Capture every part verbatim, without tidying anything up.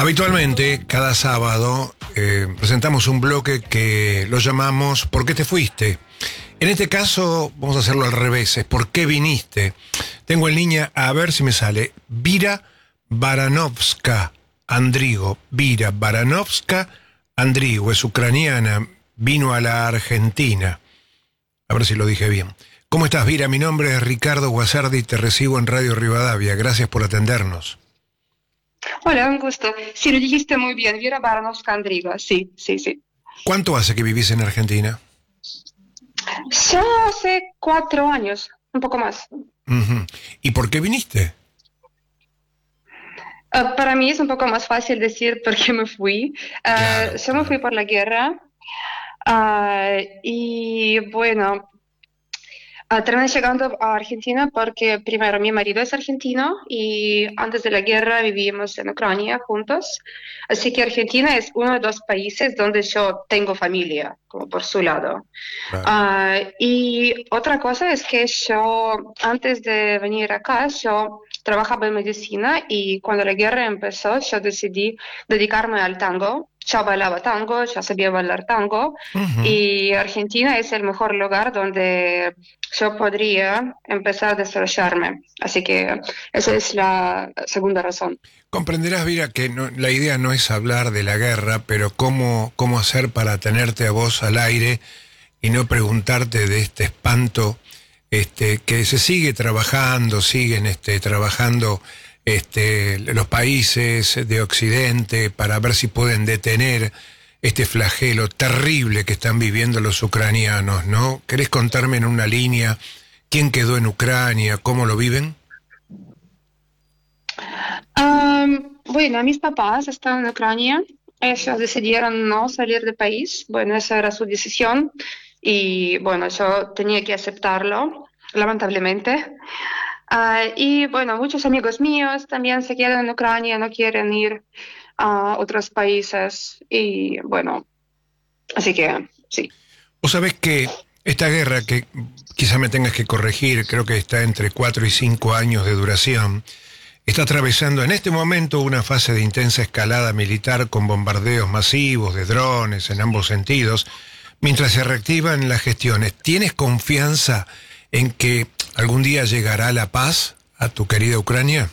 Habitualmente, cada sábado, eh, presentamos un bloque que lo llamamos ¿Por qué te fuiste? En este caso, vamos a hacerlo al revés, es ¿por qué viniste? Tengo en línea, a ver si me sale, Vira Baranovska Andrigo. Vira Baranovska Andrigo, es ucraniana, vino a la Argentina. A ver si lo dije bien. ¿Cómo estás, Vira? Mi nombre es Ricardo Guasardi, te recibo en Radio Rivadavia. Gracias por atendernos. Hola, un gusto. Sí, lo dijiste muy bien, Vira Baranovska Andrigo, sí, sí, sí. ¿Cuánto hace que vivís en Argentina? Ya hace cuatro años, un poco más. Uh-huh. ¿Y por qué viniste? Uh, para mí es un poco más fácil decir por qué me fui. Uh, Claro, yo claro. me fui por la guerra uh, y bueno, uh, terminé llegando a Argentina porque primero mi marido es argentino y antes de la guerra vivíamos en Ucrania juntos. Así que Argentina es uno de los países donde yo tengo familia, como por su lado. Claro. Uh, y otra cosa es que yo, antes de venir acá, yo trabajaba en medicina y cuando la guerra empezó, yo decidí dedicarme al tango. Yo bailaba tango, yo sabía bailar tango Uh-huh. y Argentina es el mejor lugar donde yo podría empezar a desarrollarme. Así que esa es la segunda razón. Comprenderás, Vira, que no, la idea no es hablar de la guerra, pero cómo, cómo hacer para tenerte a vos al aire y no preguntarte de este espanto este, que se sigue trabajando, siguen este, trabajando este, los países de Occidente para ver si pueden detener este flagelo terrible que están viviendo los ucranianos, ¿no? ¿Querés contarme en una línea quién quedó en Ucrania, cómo lo viven? Um, bueno, mis papás están en Ucrania. Ellos decidieron no salir del país. Bueno, esa era su decisión. Y bueno, yo tenía que aceptarlo, lamentablemente. Uh, y bueno, muchos amigos míos también se quedan en Ucrania, no quieren ir a otros países. Y bueno, así que sí. Vos sabés que esta guerra, que quizá me tengas que corregir, creo que está entre cuatro y cinco años de duración, está atravesando en este momento una fase de intensa escalada militar con bombardeos masivos de drones en ambos sentidos, mientras se reactivan las gestiones. ¿Tienes confianza en que algún día llegará la paz a tu querida Ucrania?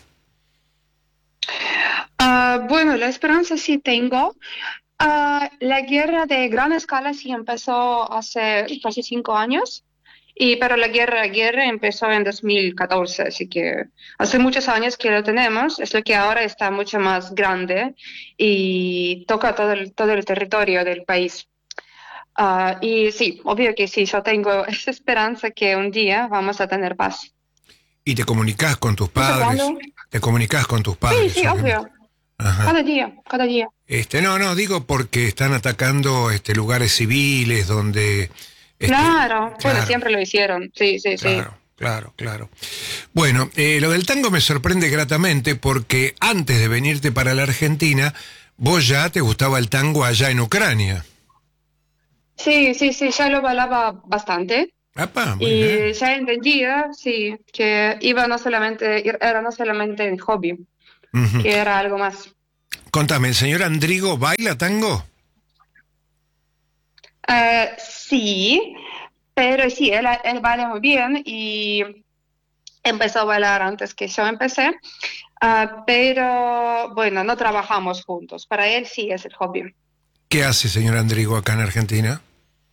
Uh, bueno, la esperanza sí tengo. Uh, la guerra de gran escala sí empezó hace casi cinco años. Y, pero la guerra, la guerra empezó en dos mil catorce, así que hace muchos años que lo tenemos, es lo que ahora está mucho más grande y toca todo el, todo el territorio del país. Uh, y sí, obvio que sí, yo tengo esa esperanza que un día vamos a tener paz. ¿Y te comunicás con tus No sé padres? cuándo. ¿Te comunicás con tus Sí, padres? sí, obvio. Ajá. Cada día, cada día. Este, no, no, digo porque están atacando este, lugares civiles donde... Este, Claro, claro, bueno, siempre lo hicieron, sí, sí, claro, sí. claro, claro. Bueno, eh, lo del tango me sorprende gratamente porque antes de venirte para la Argentina, vos ya te gustaba el tango allá en Ucrania. Sí, sí, sí, ya lo bailaba bastante. Apa, muy Y bien. ya entendía, sí, que iba no solamente, era no solamente un hobby, Uh-huh. que era algo más. Contame, ¿el señor Andrigo baila tango? Uh, sí, pero sí, él, él baila muy bien y empezó a bailar antes que yo empecé, uh, pero bueno, no trabajamos juntos. Para él sí es el hobby. ¿Qué hace señor Andrigo acá en Argentina?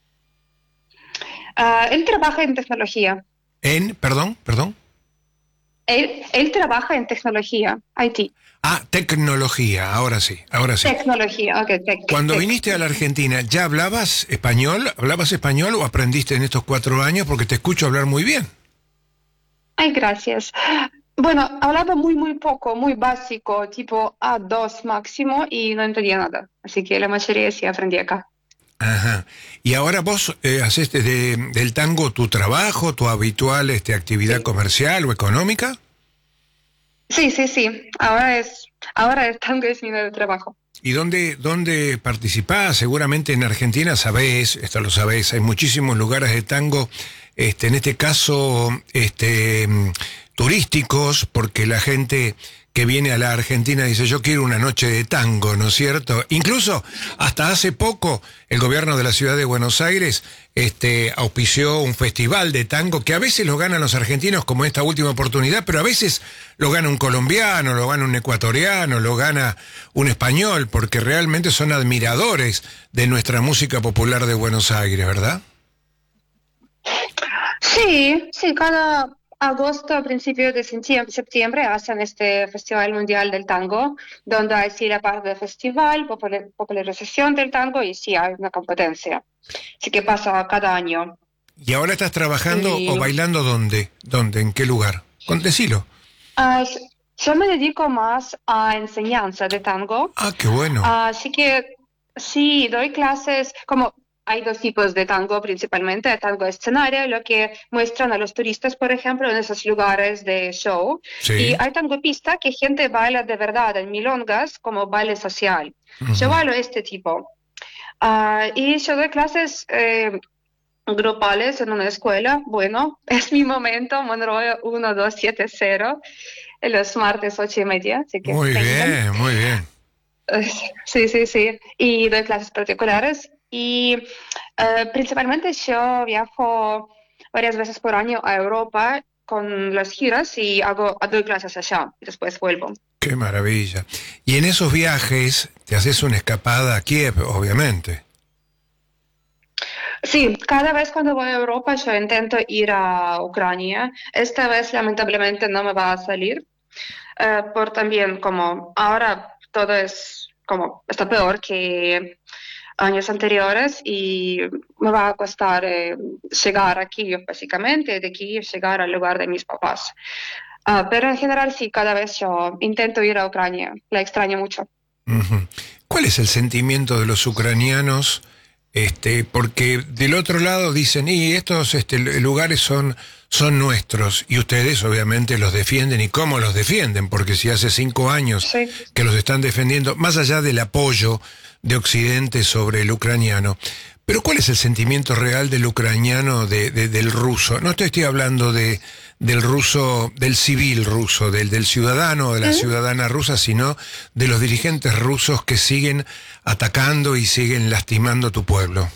Uh, él trabaja en tecnología. En, perdón, perdón. Él, él trabaja en tecnología, I T. Ah, tecnología, ahora sí, ahora sí. Tecnología, ok, tech. Cuando tech. viniste a la Argentina, ¿ya hablabas español? ¿Hablabas español o aprendiste en estos cuatro años? Porque te escucho hablar muy bien. Ay, gracias. Bueno, hablaba muy, muy poco, muy básico, tipo A dos máximo y no entendía nada. Así que la mayoría sí aprendí acá. Ajá. Y ahora vos eh, haces de, del tango tu trabajo, tu habitual este, actividad Sí. comercial o económica. Sí, sí, sí. Ahora es, ahora el tango es mi nuevo trabajo. ¿Y dónde, dónde participás? Seguramente en Argentina sabés, esto lo sabés, hay muchísimos lugares de tango, este, en este caso, este, turísticos, porque la gente que viene a la Argentina dice, yo quiero una noche de tango, ¿no es cierto? Incluso hasta hace poco el gobierno de la ciudad de Buenos Aires este, auspició un festival de tango que a veces lo ganan los argentinos como esta última oportunidad, pero a veces lo gana un colombiano, lo gana un ecuatoriano, lo gana un español, porque realmente son admiradores de nuestra música popular de Buenos Aires, ¿verdad? Sí, sí, cada agosto, a principios de septiembre, septiembre hacen este Festival Mundial del Tango, donde hay sí la parte del festival, popular- popularización del tango y sí hay una competencia. Así que pasa cada año. ¿Y ahora estás trabajando o Y bailando dónde? ¿Dónde? ¿En qué lugar? Con decilo. ah, s- yo me dedico más a enseñanza de tango. Ah, qué bueno. Así que sí, doy clases, como hay dos tipos de tango principalmente, el tango escenario, lo que muestran a los turistas, por ejemplo, en esos lugares de show, y Sí. hay tango pista que gente baila de verdad en milongas como baile social. Yo Ujú. bailo este tipo. Ah, y yo doy clases eh, grupales en una escuela. Bueno, es mi momento, Monroe uno dos siete cero, los martes ocho y media, así que Muy vengan. bien, muy bien. Eh, Sí, sí, sí. Y doy clases particulares y eh, principalmente yo viajo varias veces por año a Europa con las giras y hago, doy clases allá y después vuelvo. Qué maravilla. Y en esos viajes te haces una escapada a Kiev, obviamente. Sí, cada vez cuando voy a Europa yo intento ir a Ucrania. Esta vez lamentablemente no me va a salir, eh, por también como ahora todo es como está peor que años anteriores y me va a costar eh, llegar a Kiev básicamente, de Kiev llegar al lugar de mis papás. Ah, pero en general sí, cada vez yo intento ir a Ucrania, la extraño mucho. Ujú. ¿Cuál es el sentimiento de los ucranianos? Este, porque del otro lado dicen, y estos este, lugares son, son nuestros, y ustedes obviamente los defienden, y cómo los defienden, porque si hace cinco años Sí. que los están defendiendo, más allá del apoyo de Occidente sobre el ucraniano, pero ¿cuál es el sentimiento real del ucraniano, de, de- del ruso? No te estoy hablando de, del ruso, del civil ruso, del, del ciudadano o de la ¿Mm? ciudadana rusa, sino de los dirigentes rusos que siguen atacando y siguen lastimando tu pueblo.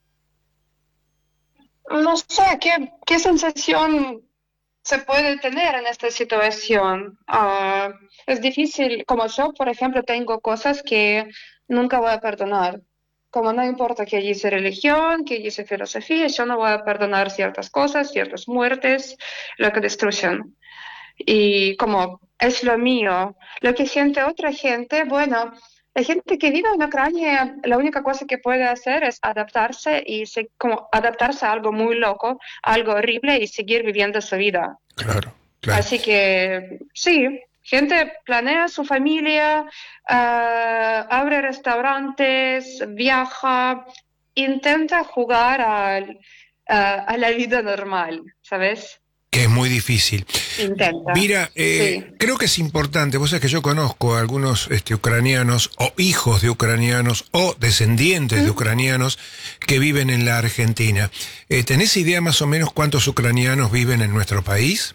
No sé, ¿qué, qué sensación se puede tener en esta situación? Ah, es difícil, como yo, por ejemplo, tengo cosas que nunca voy a perdonar. Como no importa que dice religión, que dice filosofía, yo no voy a perdonar ciertas cosas, ciertas muertes, lo que destruyen. Y como es lo mío, lo que siente otra gente, bueno, la gente que vive en Ucrania, la única cosa que puede hacer es adaptarse y se, como adaptarse a algo muy loco, a algo horrible y seguir viviendo su vida. Claro, claro. Así que sí, gente planea su familia, ah, abre restaurantes, viaja, intenta jugar al- a, a la vida normal, ¿sabes? Que es muy difícil. Intenta, Mira, eh, sí. creo que es importante, vos sabés que yo conozco a algunos este, ucranianos o hijos de ucranianos o descendientes de ¿Mm? ucranianos que viven en la Argentina. Eh, ¿tenés idea más o menos cuántos ucranianos viven en nuestro país?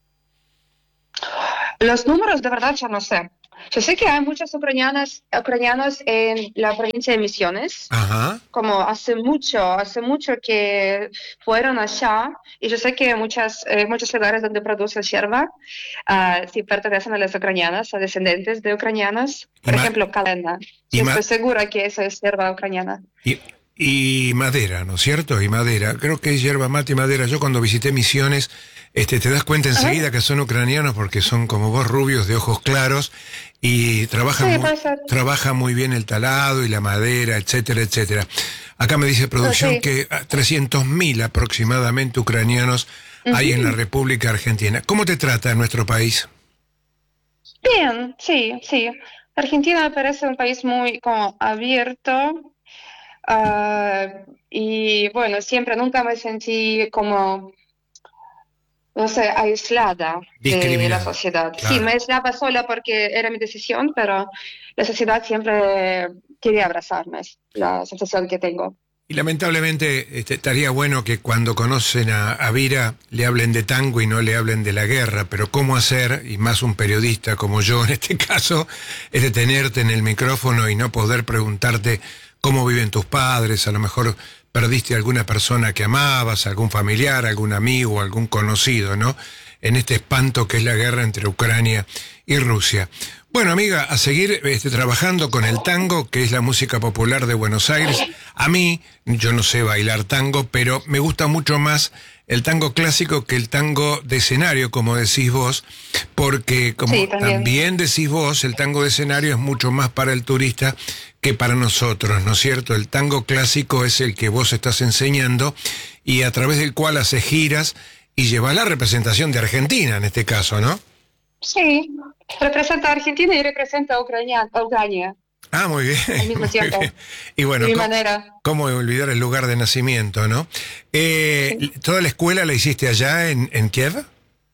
Los números de verdad yo no sé. Yo sé que hay muchos ucranianos, ucranianos en la provincia de Misiones, Ajá. como hace mucho, hace mucho que fueron allá, y yo sé que muchas, eh, muchos lugares donde producen yerba ah, sí pertenecen a las ucranianas, a descendientes de ucranianas, Y, por ma- ejemplo, Kalena. y, Yo ma- estoy segura que eso es yerba ucraniana. y, y madera, ¿no es cierto? Y madera. Creo que es yerba mate y madera. Yo cuando visité Misiones, este, te das cuenta Ajá. enseguida que son ucranianos porque son como vos rubios de ojos claros y trabajan Sí, muy, puede ser. trabaja muy bien el talado y la madera, etcétera, etcétera. Acá me dice Ah, producción sí. que trescientos mil aproximadamente ucranianos hay en la Ujú. República Argentina. ¿Cómo te trata nuestro país? Bien, sí, sí. Argentina me parece un país muy como abierto. Ah, y bueno, siempre nunca me sentí como, no sé, aislada de la Discriminada. sociedad. Sí, me Claro. aislaba sola porque era mi decisión, pero la sociedad siempre quería abrazarme, es la sensación que tengo. Y lamentablemente este, estaría bueno que cuando conocen a, a Vira le hablen de tango y no le hablen de la guerra, pero cómo hacer, y más un periodista como yo en este caso, es detenerte en el micrófono y no poder preguntarte cómo viven tus padres, a lo mejor perdiste a alguna persona que amabas, algún familiar, algún amigo, algún conocido, ¿no? En este espanto que es la guerra entre Ucrania y Rusia. Bueno, amiga, a seguir este, trabajando con el tango, que es la música popular de Buenos Aires. A mí, yo no sé bailar tango, pero me gusta mucho más el tango clásico que el tango de escenario, como decís vos, porque como Sí, también. también decís vos, el tango de escenario es mucho más para el turista que para nosotros, ¿no es cierto? El tango clásico es el que vos estás enseñando y a través del cual haces giras y llevas la representación de Argentina, en este caso, ¿no? Sí, representa a Argentina y representa a Ucrania. A Ucrania. Ah, muy bien. Al mismo muy tiempo. bien. Y bueno, De mi ¿cómo, manera. cómo olvidar el lugar de nacimiento, ¿no? Eh, Sí. ¿Toda la escuela la hiciste allá en, en Kiev?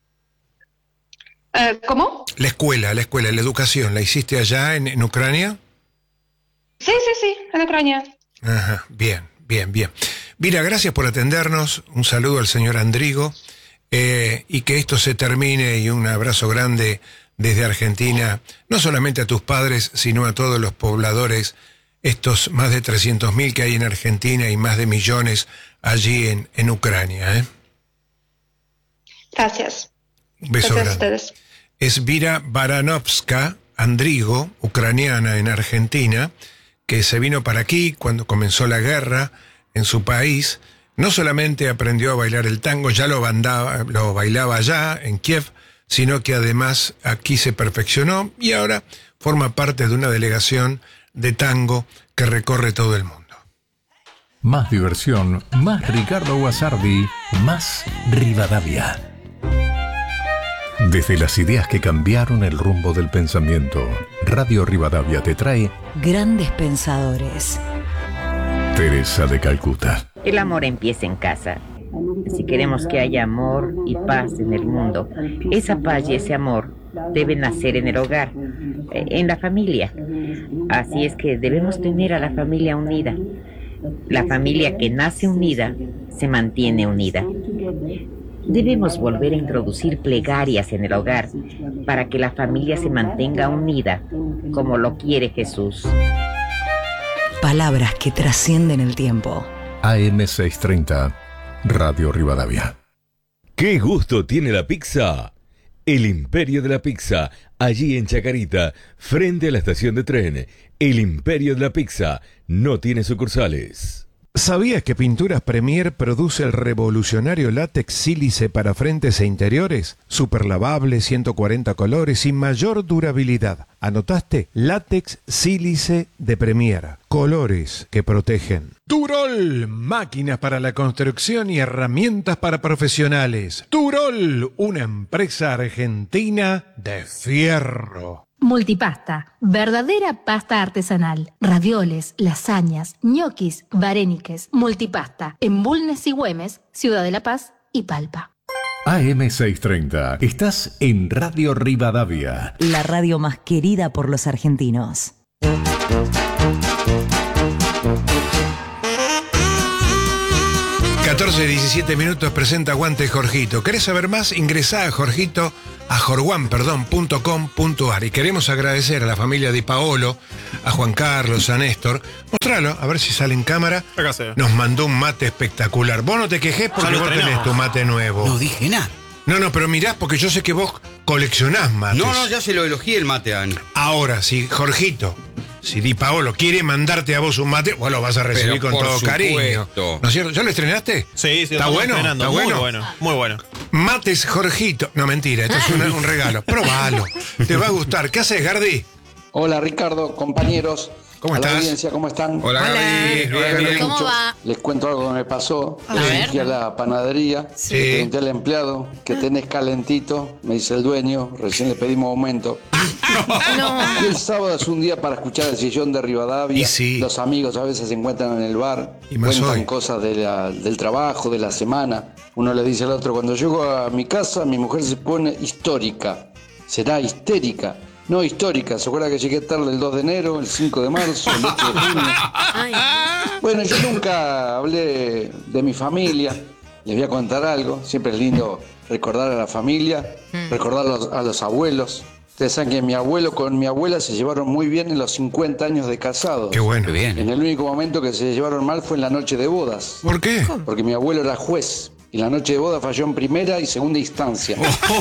Eh, ¿Cómo? La escuela, la escuela, la educación, ¿la hiciste allá en, en Ucrania? Sí, sí, sí, en Ucrania. Ajá, bien, bien, bien. Mira, gracias por atendernos. Un saludo al señor Andrigo. Eh, y que esto se termine y un abrazo grande desde Argentina, no solamente a tus padres, sino a todos los pobladores, estos más de trescientos mil que hay en Argentina y más de millones allí en, en Ucrania. ¿eh? Gracias. Un beso Gracias a grande. ustedes. Es Vira Baranovska Andrigo, ucraniana en Argentina, que se vino para aquí cuando comenzó la guerra en su país. No solamente aprendió a bailar el tango, ya lo, bandaba, lo bailaba allá en Kiev, sino que además aquí se perfeccionó y ahora forma parte de una delegación de tango que recorre todo el mundo. Más diversión, más Ricardo Guasardi, más Rivadavia. Desde las ideas que cambiaron el rumbo del pensamiento, Radio Rivadavia te trae Grandes pensadores. Teresa de Calcuta. El amor empieza en casa. Si queremos que haya amor y paz en el mundo, esa paz y ese amor deben nacer en el hogar, en la familia. Así es que debemos tener a la familia unida. La familia que nace unida se mantiene unida. Debemos volver a introducir plegarias en el hogar para que la familia se mantenga unida, como lo quiere Jesús. Palabras que trascienden el tiempo. A M seiscientos treinta, Radio Rivadavia. ¿Qué gusto tiene la pizza? El Imperio de la Pizza, allí en Chacarita, frente a la estación de tren. El Imperio de la Pizza no tiene sucursales. ¿Sabías que Pinturas Premier produce el revolucionario látex sílice para frentes e interiores? Super lavable, ciento cuarenta colores y mayor durabilidad. ¿Anotaste? Látex sílice de Premier. Colores que protegen. Turol, máquinas para la construcción y herramientas para profesionales. Turol, una empresa argentina de fierro. Multipasta, verdadera pasta artesanal. Ravioles, lasañas, ñoquis, varéniques. Multipasta, en Bulnes y Güemes, Ciudad de la Paz y Palpa. A M seiscientos treinta, estás en Radio Rivadavia. La radio más querida por los argentinos. catorce, diecisiete minutos presenta Aguante Jorgito. ¿Querés saber más? Ingresá a Jorgito, a jorguan, perdón, punto com punto ar. Y queremos agradecer a la familia Di Paolo, a Juan Carlos, a Néstor. Mostralo, a ver si sale en cámara. Acá se ve. Nos mandó un mate espectacular. Vos no te quejés porque Ya lo vos tenés estrenamos. tu mate nuevo. No dije nada. No, no, pero mirá, porque yo sé que vos coleccionás mates. No, no, ya se lo elogié el mate a Ani. Ahora, si Jorgito, si Di Paolo quiere mandarte a vos un mate, vos lo vas a recibir Pero con por todo cariño. supuesto. ¿No es cierto? ¿Ya lo estrenaste? Sí, sí, ¿Está estamos bueno? estrenando. ¿Está Muy bueno? bueno, muy bueno. Mates Jorgito. No, mentira, esto es una- un regalo. Probalo. Te va a gustar. ¿Qué haces, Gardi? Hola Ricardo, compañeros. ¿Cómo a la estás? audiencia, ¿cómo están? Hola, Gaby. Bien, bien, bien. ¿Cómo ¿Cómo va? Les cuento algo que me pasó. A Le ver. Fui a la panadería, Sí. le pregunté al empleado que tenés calentito, me dice el dueño, recién le pedimos aumento. No. Y el sábado es un día para escuchar el sillón de Rivadavia. Y sí. Los amigos a veces se encuentran en el bar, Y más cuentan hoy. cosas de la- del trabajo, de la semana. Uno le dice al otro, cuando llego a mi casa, mi mujer se pone histórica, será histérica. no histórica. ¿Se acuerda que llegué tarde el dos de enero, el cinco de marzo, el ocho de junio? Bueno, yo nunca hablé de mi familia. Les voy a contar algo. Siempre es lindo recordar a la familia, recordar a los, a los abuelos. Ustedes saben que mi abuelo con mi abuela se llevaron muy bien en los cincuenta años de casados. Qué bueno. Qué bien. En el único momento que se llevaron mal fue en la noche de bodas. ¿Por qué? Porque mi abuelo era juez. Y la noche de boda falló en primera y segunda instancia.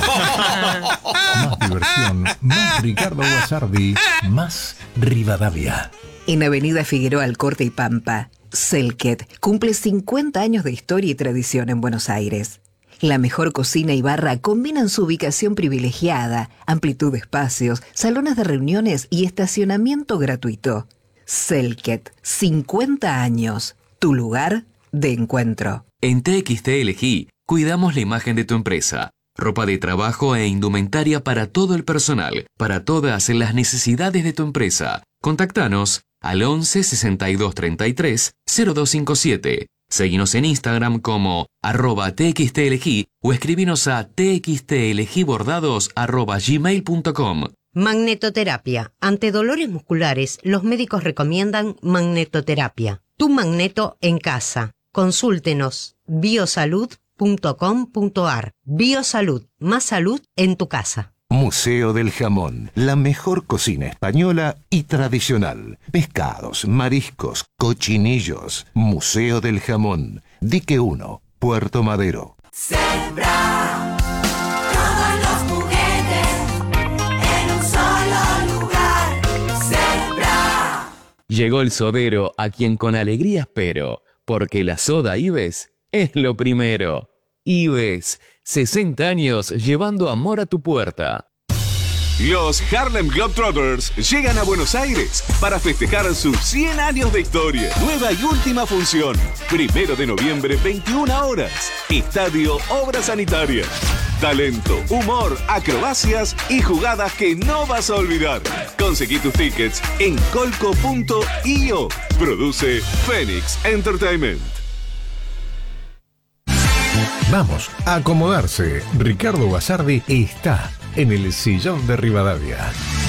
Más diversión, más Ricardo Guasardi, más Rivadavia. En Avenida Figueroa Alcorta y Pampa, Selket cumple cincuenta años de historia y tradición en Buenos Aires. La mejor cocina y barra combinan su ubicación privilegiada, amplitud de espacios, salones de reuniones y estacionamiento gratuito. Selket, cincuenta años, tu lugar de encuentro. En T X T Elegí cuidamos la imagen de tu empresa. Ropa de trabajo e indumentaria para todo el personal, para todas las necesidades de tu empresa. Contactanos al once sesenta y dos treinta y tres cero dos cinco siete. Seguinos en Instagram como arroba txtelegí o escribinos a txtelegibordados arroba gmail punto com. Magnetoterapia. Ante dolores musculares, los médicos recomiendan magnetoterapia. Tu magneto en casa. Consúltenos biosalud punto com punto ar. Biosalud, más salud en tu casa. Museo del Jamón, la mejor cocina española y tradicional. Pescados, mariscos, cochinillos. Museo del Jamón, Dique uno, Puerto Madero. Sembra todos los juguetes en un solo lugar. Sembra. Llegó el sodero a quien con alegría espero, porque la soda Ives es lo primero. Ives, sesenta años llevando amor a tu puerta. Los Harlem Globetrotters llegan a Buenos Aires para festejar sus cien años de historia. Nueva y última función. Primero de noviembre, veintiuna horas. Estadio Obras Sanitarias. Talento, humor, acrobacias y jugadas que no vas a olvidar. Conseguí tus tickets en colco punto io. Produce Phoenix Entertainment. Vamos a acomodarse. Ricardo Guasardi está en el sillón de Rivadavia.